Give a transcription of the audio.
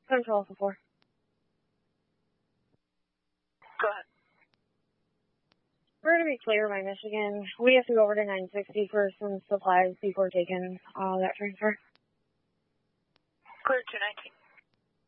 Control 4. Go ahead. We're going to be clear by Michigan. We have to go over to 960 for some supplies before taking that transfer. Clear 219.